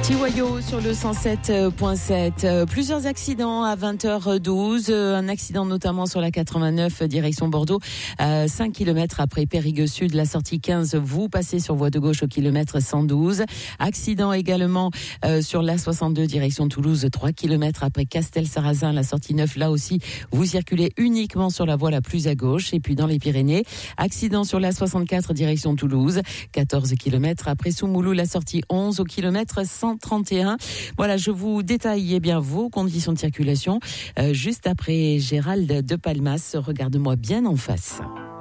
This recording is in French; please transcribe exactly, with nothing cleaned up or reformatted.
Tiwayo sur le cent sept virgule sept. Plusieurs accidents à vingt heures douze. Un accident notamment sur la quatre-vingt-neuf direction Bordeaux. Euh, cinq kilomètres après Périgueux Sud, la sortie quinze. Vous passez sur voie de gauche au kilomètre cent douze. Accident également euh, sur la soixante-deux direction Toulouse. trois kilomètres après Castel-Sarrazin, la sortie neuf. Là aussi, vous circulez uniquement sur la voie la plus à gauche. Et puis dans les Pyrénées, accident sur la soixante-quatre direction Toulouse. quatorze kilomètres après Soumoulou, la sortie onze au kilomètre cent trente et un. Voilà, je vous détaille eh bien vos conditions de circulation euh, juste après Gérald de Palmas. Regarde-moi bien en face.